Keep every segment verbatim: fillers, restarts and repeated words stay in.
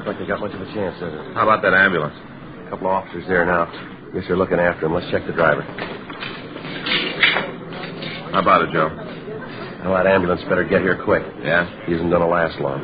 Looks like they got much of a chance, doesn't it? How about that ambulance? A couple of officers there now. Guess they're looking after him. Let's check the driver. How about it, Joe? Well, that ambulance better get here quick. Yeah? He isn't going to last long.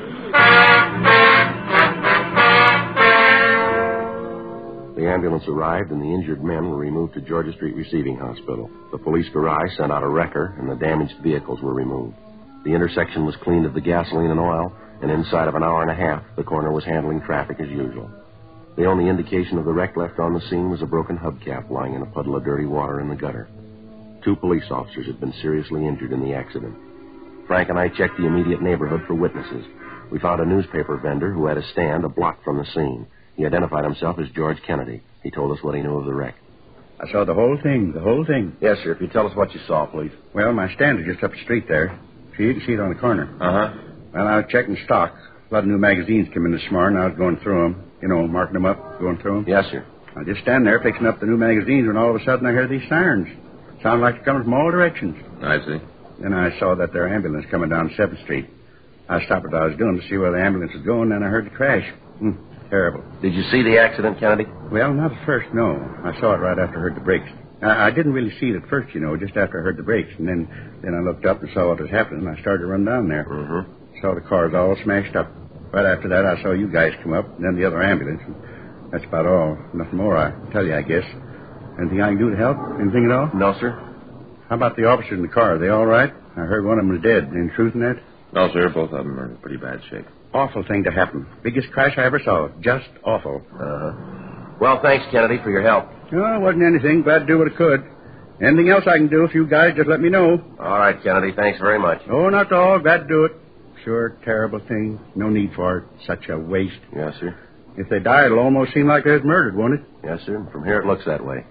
The ambulance arrived, and the injured men were removed to Georgia Street Receiving Hospital. The police garage sent out a wrecker, and the damaged vehicles were removed. The intersection was cleaned of the gasoline and oil, and inside of an hour and a half, the coroner was handling traffic as usual. The only indication of the wreck left on the scene was a broken hubcap lying in a puddle of dirty water in the gutter. Two police officers had been seriously injured in the accident. Frank and I checked the immediate neighborhood for witnesses. We found a newspaper vendor who had a stand a block from the scene. He identified himself as George Kennedy. He told us what he knew of the wreck. I saw the whole thing, the whole thing. Yes, sir. If you tell us what you saw, please. Well, my stand is just up the street there. So you can see it on the corner. Uh-huh. Well, I was checking stock. A lot of new magazines came in this morning. I was going through them. You know, marking them up, going through them. Yes, sir. I just stand there fixing up the new magazines when all of a sudden I heard these sirens. Sound like they're coming from all directions. I see. Then I saw that their ambulance coming down seventh Street. I stopped what I was doing to see where the ambulance was going, and I heard the crash. Hmm, terrible. Did you see the accident, Kennedy? Well, not at first, no. I saw it right after I heard the brakes. I, I didn't really see it at first, you know, just after I heard the brakes. And then, then I looked up and saw what was happening, and I started to run down there. Mm-hmm. Saw the cars all smashed up. Right after that, I saw you guys come up, and then the other ambulance. And that's about all. Nothing more I can tell you, I guess. Anything I can do to help? Anything at all? No, sir. How about the officers in the car? Are they all right? I heard one of them was dead. Any truth in that? No, sir. Both of them are in pretty bad shape. Awful thing to happen. Biggest crash I ever saw. Just awful. Uh-huh. Well, thanks, Kennedy, for your help. No, it wasn't anything. Glad to do what I could. Anything else I can do, if you guys just let me know. All right, Kennedy. Thanks very much. Oh, not at all. Glad to do it. Sure, terrible thing. No need for it. Such a waste. Yes, sir. If they die, it'll almost seem like they was murdered, won't it? Yes, sir. From here, it looks that way.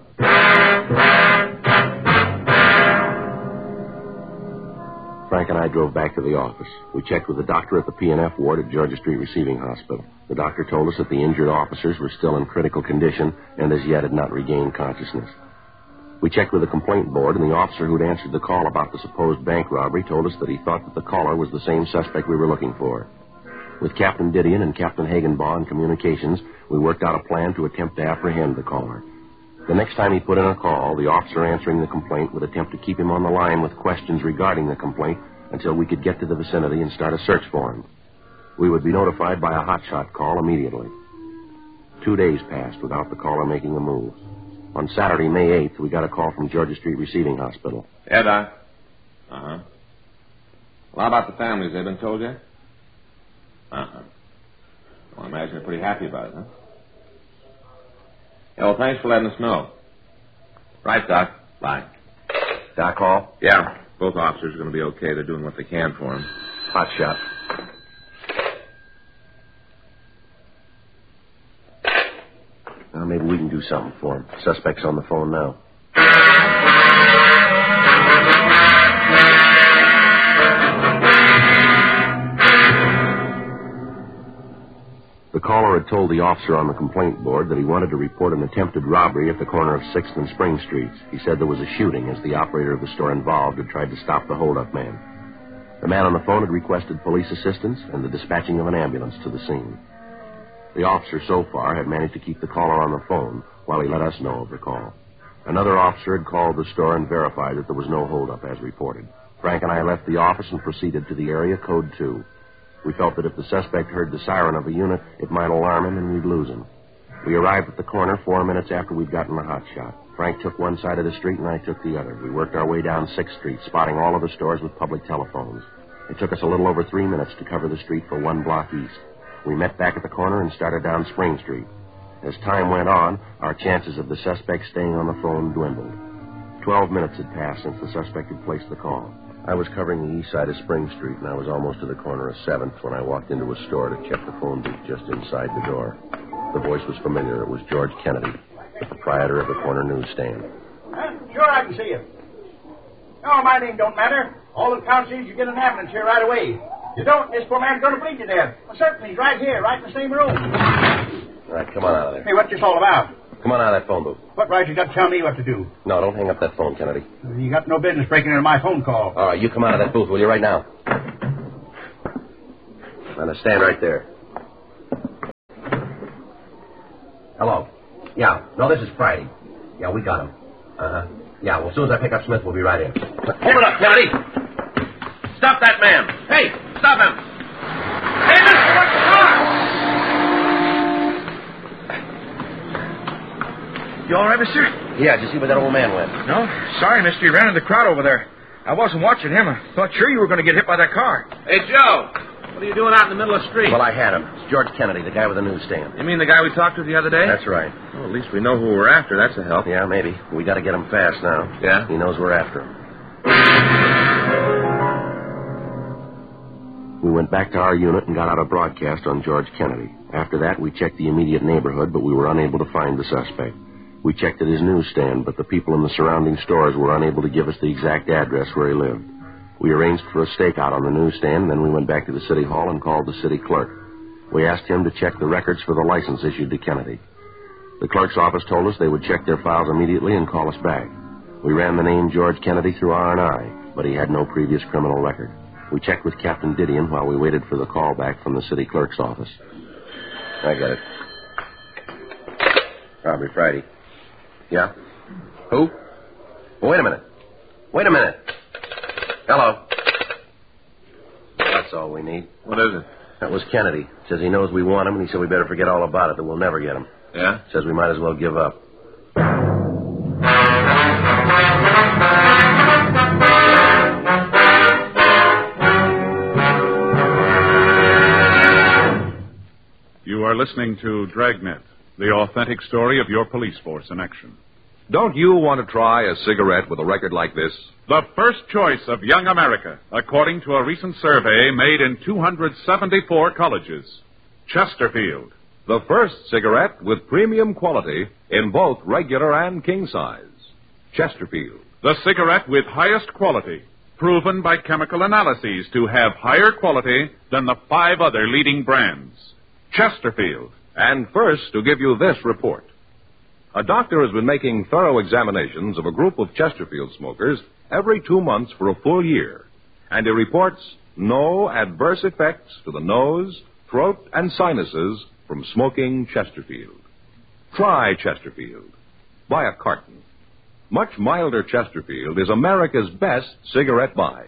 Frank and I drove back to the office. We checked with the doctor at the P and F ward at Georgia Street Receiving Hospital. The doctor told us that the injured officers were still in critical condition and as yet had not regained consciousness. We checked with the complaint board, and the officer who'd answered the call about the supposed bank robbery told us that he thought that the caller was the same suspect we were looking for. With Captain Didion and Captain Hagenbaugh in communications, we worked out a plan to attempt to apprehend the caller. The next time he put in a call, the officer answering the complaint would attempt to keep him on the line with questions regarding the complaint until we could get to the vicinity and start a search for him. We would be notified by a hotshot call immediately. Two days passed without the caller making a move. On Saturday, May eighth, we got a call from Georgia Street Receiving Hospital. Yeah, Doc. Uh-huh. Well, how about the families? They've been told yet? Uh-huh. Well, I imagine they're pretty happy about it, huh? Yeah, well, thanks for letting us know. Right, Doc. Bye. Doc Hall? Yeah. Both officers are going to be okay. They're doing what they can for him. Hot shot. Well, maybe we can do something for him. Suspect's on the phone now. The caller had told the officer on the complaint board that he wanted to report an attempted robbery at the corner of sixth and Spring Streets. He said there was a shooting as the operator of the store involved had tried to stop the hold-up man. The man on the phone had requested police assistance and the dispatching of an ambulance to the scene. The officer so far had managed to keep the caller on the phone while he let us know of the call. Another officer had called the store and verified that there was no hold-up as reported. Frank and I left the office and proceeded to the area code two. We felt that if the suspect heard the siren of a unit, it might alarm him and we'd lose him. We arrived at the corner four minutes after we'd gotten the hot shot. Frank took one side of the street and I took the other. We worked our way down sixth Street, spotting all of the stores with public telephones. It took us a little over three minutes to cover the street for one block east. We met back at the corner and started down Spring Street. As time went on, our chances of the suspect staying on the phone dwindled. Twelve minutes had passed since the suspect had placed the call. I was covering the east side of Spring Street, and I was almost to the corner of seventh when I walked into a store to check the phone booth just inside the door. The voice was familiar. It was George Kennedy, the proprietor of the corner newsstand. Huh? Sure, I can see you. No, my name don't matter. All that counts is you get an ambulance here right away. You don't, this poor man's going to bleed to death. Well, certainly, he's right here, right in the same room. All right, come on out of there. Hey, what's this all about? Come on out of that phone booth. What right you got to tell me what to do? No, don't hang up that phone, Kennedy. You got no business breaking into my phone call. All right, you come out of that booth, will you, right now? Now, stand right there. Hello. Yeah. No, this is Friday. Yeah, we got him. Uh-huh. Yeah, well, as soon as I pick up Smith, we'll be right in. Hold it up, Kennedy! Stop that man! Hey, stop him! Hey, mister, what's the car? You all right, mister? Yeah, did you see where that old man went? No, sorry, mister. He ran in the crowd over there. I wasn't watching him. I thought sure you were going to get hit by that car. Hey, Joe. What are you doing out in the middle of the street? Well, I had him. It's George Kennedy, the guy with the newsstand. You mean the guy we talked to the other day? That's right. Well, at least we know who we're after. That's a help. Yeah, maybe. We got to get him fast now. Yeah? He knows we're after him. We went back to our unit and got out a broadcast on George Kennedy. After that, we checked the immediate neighborhood, but we were unable to find the suspect. We checked at his newsstand, but the people in the surrounding stores were unable to give us the exact address where he lived. We arranged for a stakeout on the newsstand, then we went back to the city hall and called the city clerk. We asked him to check the records for the license issued to Kennedy. The clerk's office told us they would check their files immediately and call us back. We ran the name George Kennedy through R and I, but he had no previous criminal record. We checked with Captain Didion while we waited for the call back from the city clerk's office. I got it. Probably Friday. Yeah? Who? Well, wait a minute. Wait a minute. Hello. That's all we need. What is it? That was Kennedy. Says he knows we want him, and he said we better forget all about it, that we'll never get him. Yeah? Says we might as well give up. You are listening to Dragnet, the authentic story of your police force in action. Don't you want to try a cigarette with a record like this? The first choice of young America, according to a recent survey made in two hundred seventy-four colleges. Chesterfield. The first cigarette with premium quality in both regular and king size. Chesterfield. The cigarette with highest quality, proven by chemical analyses to have higher quality than the five other leading brands. Chesterfield. And first, to give you this report. A doctor has been making thorough examinations of a group of Chesterfield smokers every two months for a full year, and he reports no adverse effects to the nose, throat, and sinuses from smoking Chesterfield. Try Chesterfield. Buy a carton. Much milder Chesterfield is America's best cigarette buy.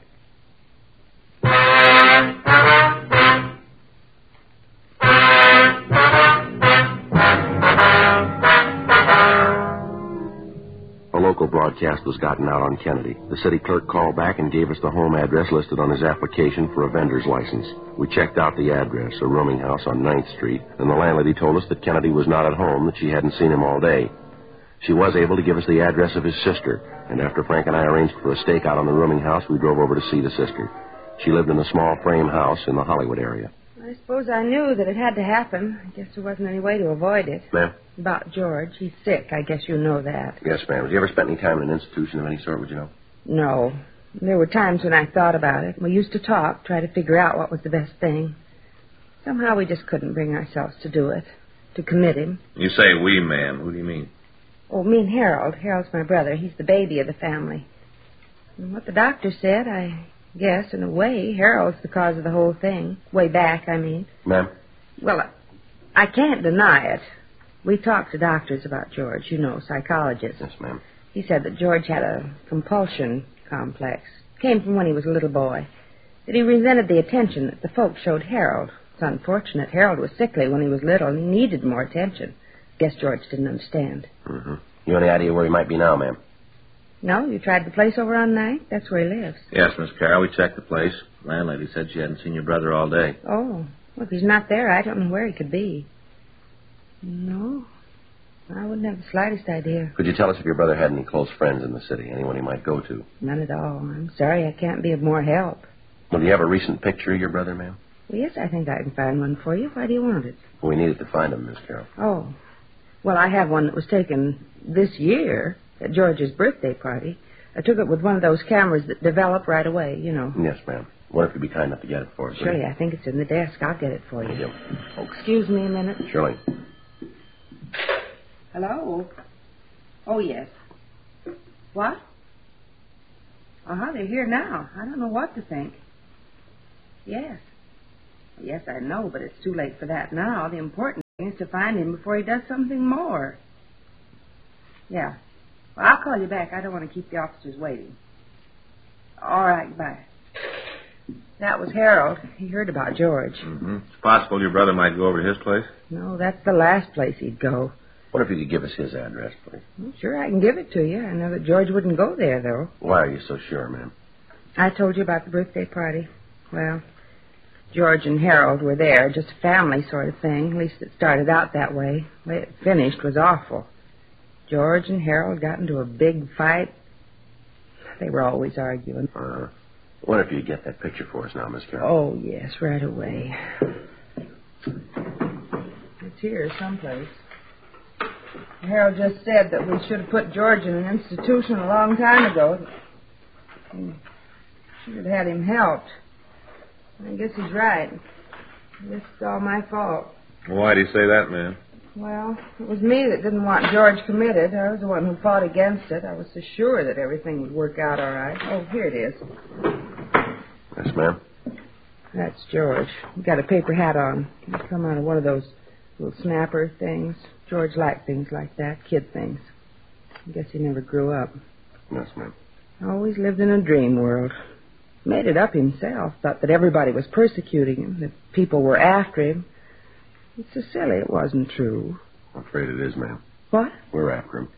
A local broadcast was gotten out on Kennedy. The city clerk called back and gave us the home address listed on his application for a vendor's license. We checked out the address, a rooming house on ninth street, and the landlady told us that Kennedy was not at home, that she hadn't seen him all day. She was able to give us the address of his sister, and after Frank and I arranged for a stakeout on the rooming house, we drove over to see the sister. She lived in a small frame house in the Hollywood area. I suppose I knew that it had to happen. I guess there wasn't any way to avoid it. Ma'am? About George. He's sick. I guess you know that. Yes, ma'am. Have you ever spent any time in an institution of any sort, would you know? No. There were times when I thought about it. We used to talk, try to figure out what was the best thing. Somehow we just couldn't bring ourselves to do it, to commit him. You say we, ma'am. Who do you mean? Oh, me and Harold. Harold's my brother. He's the baby of the family. And what the doctor said, I guess, in a way, Harold's the cause of the whole thing. Way back, I mean. Ma'am? Well, I, I can't deny it. We talked to doctors about George, you know, psychologists. Yes, ma'am. He said that George had a compulsion complex. Came from when he was a little boy. That he resented the attention that the folks showed Harold. It's unfortunate. Harold was sickly when he was little, and he needed more attention. Guess George didn't understand. Mm-hmm. You any idea where he might be now, ma'am? No? You tried the place over on ninth? That's where he lives. Yes, Miss Carroll. We checked the place. Landlady said she hadn't seen your brother all day. Oh. Well, if he's not there, I don't know where he could be. No. I wouldn't have the slightest idea. Could you tell us if your brother had any close friends in the city, anyone he might go to? None at all. I'm sorry I can't be of more help. Well, do you have a recent picture of your brother, ma'am? Well, yes, I think I can find one for you. Why do you want it? Well, we needed to find him, Miss Carroll. Oh. Well, I have one that was taken this year at George's birthday party. I took it with one of those cameras that develop right away, you know. Yes, ma'am. What if you'd be kind enough to get it for us? Surely, I think it's in the desk. I'll get it for you. Thank you. Oh, excuse me a minute. Surely. Hello? Oh, yes. What? Uh-huh, they're here now. I don't know what to think. Yes. Yes, I know, but it's too late for that now. The important Is to find him before he does something more. Yeah. Well, I'll call you back. I don't want to keep the officers waiting. All right, bye. That was Harold. He heard about George. Mm-hmm. It's possible your brother might go over to his place. No, that's the last place he'd go. What if you could give us his address, please? Well, sure, I can give it to you. I know that George wouldn't go there, though. Why are you so sure, ma'am? I told you about the birthday party. Well, George and Harold were there, just a family sort of thing. At least it started out that way. The way it finished was awful. George and Harold got into a big fight. They were always arguing. Uh, what if you get that picture for us now, Miss Carroll? Oh, yes, right away. It's here someplace. Harold just said that we should have put George in an institution a long time ago. We should have had him helped. I guess he's right. I guess it's all my fault. Why do you say that, ma'am? Well, it was me that didn't want George committed. I was the one who fought against it. I was so sure that everything would work out all right. Oh, here it is. Yes, ma'am. That's George. He got a paper hat on. He's come out of one of those little snapper things. George liked things like that, kid things. I guess he never grew up. Yes, ma'am. Always lived in a dream world. Made it up himself. Thought that everybody was persecuting him, that people were after him. It's so silly it wasn't true. I'm afraid it is, ma'am. What? We're after him.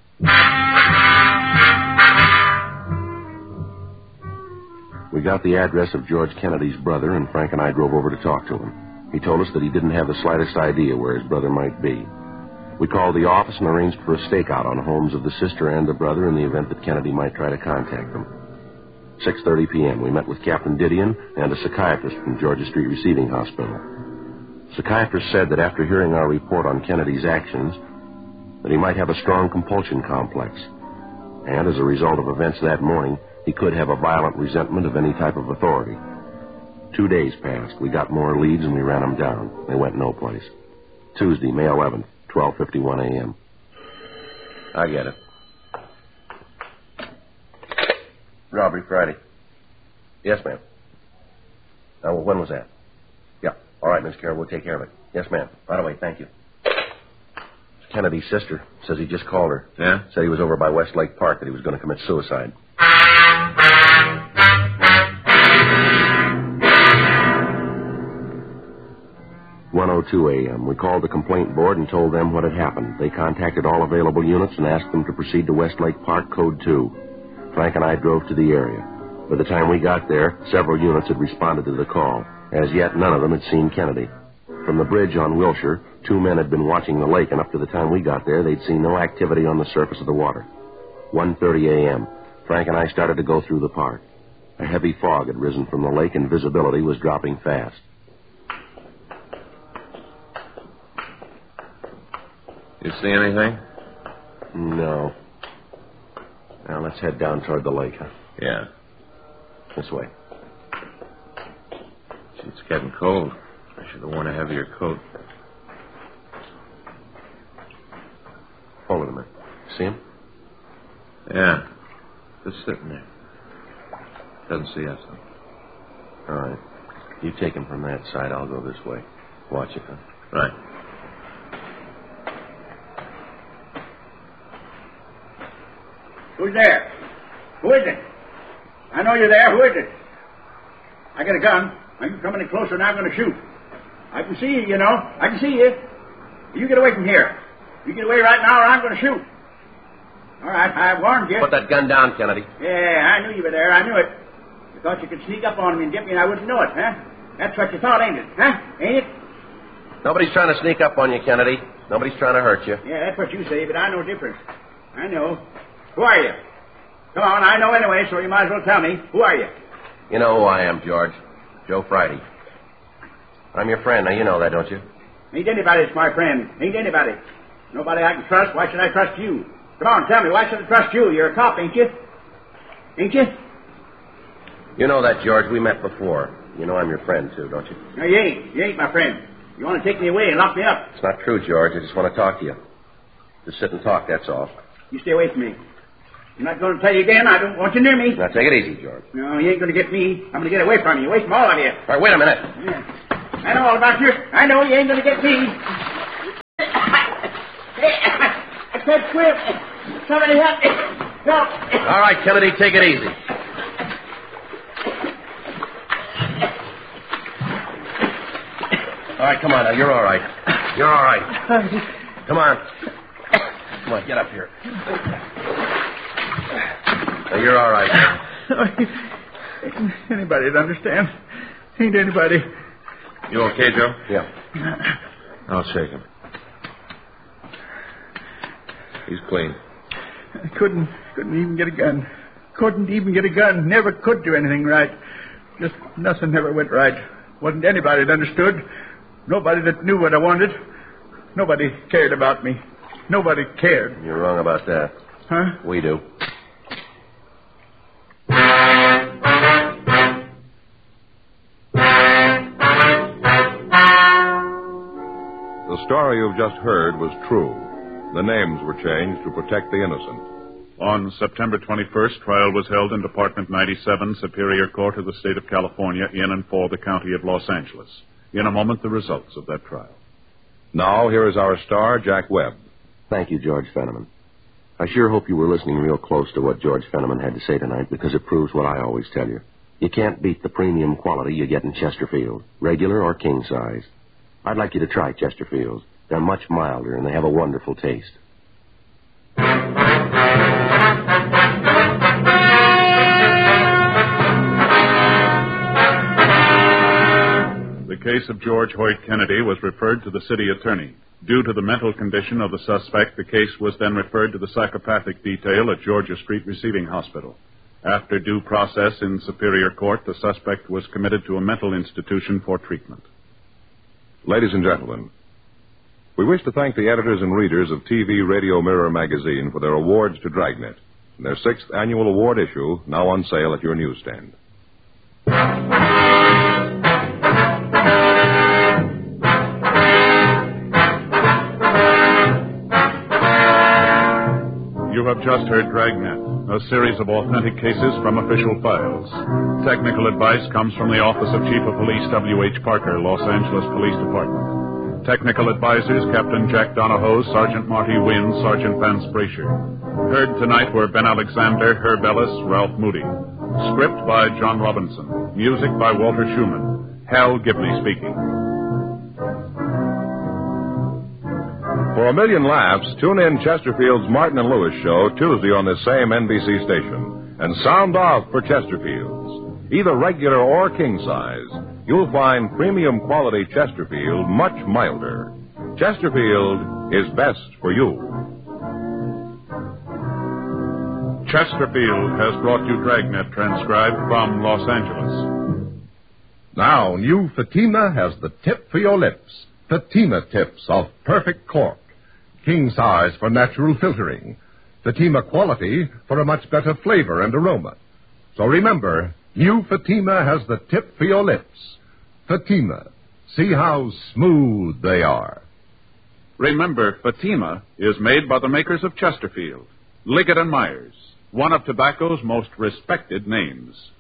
We got the address of George Kennedy's brother, and Frank and I drove over to talk to him. He told us that he didn't have the slightest idea where his brother might be. We called the office and arranged for a stakeout on homes of the sister and the brother in the event that Kennedy might try to contact them. six thirty p.m. we met with Captain Didion and a psychiatrist from Georgia Street Receiving Hospital. Psychiatrist said that after hearing our report on Kennedy's actions, that he might have a strong compulsion complex. And as a result of events that morning, he could have a violent resentment of any type of authority. Two days passed. We got more leads and we ran them down. They went no place. Tuesday, May eleventh, twelve fifty-one a.m. I get it. Robbery Friday. Yes, ma'am. Uh, well, when was that? Yeah. All right, Miss Carroll, we'll take care of it. Yes, ma'am. Right away, thank you. It's Kennedy's sister. Says he just called her. Yeah? Said he was over by Westlake Park, that he was going to commit suicide. one oh two a.m. We called the complaint board and told them what had happened. They contacted all available units and asked them to proceed to Westlake Park, Code two. Frank and I drove to the area. By the time we got there, several units had responded to the call. As yet, none of them had seen Kennedy. From the bridge on Wilshire, two men had been watching the lake, and up to the time we got there, they'd seen no activity on the surface of the water. one thirty a.m. Frank and I started to go through the park. A heavy fog had risen from the lake, and visibility was dropping fast. You see anything? No. Now, let's head down toward the lake, huh? Yeah. This way. Gee, it's getting cold. I should have worn a heavier coat. Hold it a minute. See him? Yeah. Just sitting there. Doesn't see us, though. All right. You take him from that side. I'll go this way. Watch it, huh? Right. Who's there? Who is it? I know you're there. Who is it? I got a gun. Are you coming any closer now? I'm going to shoot. I can see you, you know. I can see you. You get away from here. You get away right now or I'm going to shoot. All right, I warned you. Put that gun down, Kennedy. Yeah, I knew you were there. I knew it. You thought you could sneak up on me and get me and I wouldn't know it, huh? That's what you thought, ain't it? Huh? Ain't it? Nobody's trying to sneak up on you, Kennedy. Nobody's trying to hurt you. Yeah, that's what you say, but I know different. I know. Who are you? Come on, I know anyway, so you might as well tell me. Who are you? You know who I am, George. Joe Friday. I'm your friend. Now, you know that, don't you? Ain't anybody that's my friend. Ain't anybody. Nobody I can trust. Why should I trust you? Come on, tell me. Why should I trust you? You're a cop, ain't you? Ain't you? You know that, George. We met before. You know I'm your friend, too, don't you? No, you ain't. You ain't my friend. You want to take me away and lock me up. It's not true, George. I just want to talk to you. Just sit and talk, that's all. You stay away from me. I'm not going to tell you again. I don't want you near me. Now, take it easy, George. No, you ain't going to get me. I'm going to get away from you. Away from all of you. All right, wait a minute. Yeah. I know all about you. I know you ain't going to get me. head swim. Somebody help me. Help. All right, Kennedy, take it easy. All right, come on now. You're all right. You're all right. Come on. Come on, get up here. Now, you're all right. Ain't anybody that understand. Ain't anybody. You okay, Joe? Yeah. I'll shake him. He's clean. I couldn't, couldn't even get a gun. Couldn't even get a gun. Never could do anything right. Just nothing ever went right. Wasn't anybody that understood. Nobody that knew what I wanted. Nobody cared about me. Nobody cared. You're wrong about that. Huh? We do. The story you've just heard was true. The names were changed to protect the innocent. On September twenty-first, trial was held in Department ninety-seven, Superior Court of the State of California, in and for the County of Los Angeles. In a moment, the results of that trial. Now, here is our star, Jack Webb. Thank you, George Fenneman. I sure hope you were listening real close to what George Fenneman had to say tonight, because it proves what I always tell you. You can't beat the premium quality you get in Chesterfield, regular or king size. I'd like you to try Chesterfields. They're much milder, and they have a wonderful taste. The case of George Hoyt Kennedy was referred to the city attorney. Due to the mental condition of the suspect, the case was then referred to the psychopathic detail at Georgia Street Receiving Hospital. After due process in Superior Court, the suspect was committed to a mental institution for treatment. Ladies and gentlemen, we wish to thank the editors and readers of T V Radio Mirror magazine for their awards to Dragnet, and their sixth annual award issue, now on sale at your newsstand. You have just heard Dragnet, a series of authentic cases from official files. Technical advice comes from the Office of Chief of Police W H Parker, Los Angeles Police Department. Technical advisors, Captain Jack Donahoe, Sergeant Marty Wynn, Sergeant Vance Brasher. Heard tonight were Ben Alexander, Herb Ellis, Ralph Moody. Script by John Robinson. Music by Walter Schumann. Hal Gibney speaking. For a million laughs, tune in Chesterfield's Martin and Lewis show Tuesday on this same N B C station. And sound off for Chesterfield's. Either regular or king size, you'll find premium quality Chesterfield much milder. Chesterfield is best for you. Chesterfield has brought you Dragnet, transcribed from Los Angeles. Now, new Fatima has the tip for your lips. Fatima tips of perfect cork. King size for natural filtering. Fatima quality for a much better flavor and aroma. So remember, new Fatima has the tip for your lips. Fatima. See how smooth they are. Remember, Fatima is made by the makers of Chesterfield, Liggett and Myers, one of tobacco's most respected names.